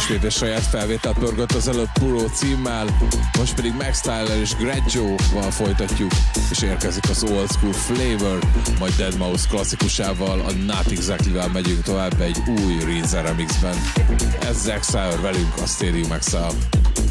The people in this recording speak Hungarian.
ismét egy saját felvételt pörgött az előbb Puro címmel, most pedig Max Tyler és Greggio-val folytatjuk, és érkezik az Old School Flavor, majd Deadmau5 klasszikusával, a Not Exactly-vel megyünk tovább egy új Rinza remixben. Ez Exile velünk a Stadium Exile.